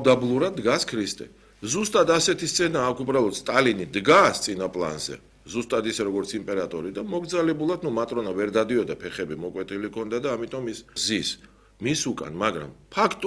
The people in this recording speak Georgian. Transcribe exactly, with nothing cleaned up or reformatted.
თავდაბლურად დგას ქრისტე. ზუსტად ასეთი სცენა აქვს უბრალოდ სტალინი დგას წინა პლანზე. ზუსტად ისე როგორც იმპერატორი და მოგძალებულად ნუ მატრონა ვერ დადიოდა ფეხები მოკვეთილი ქონდა და ამიტომ ის ზის მის უკან, მაგრამ ფაქტ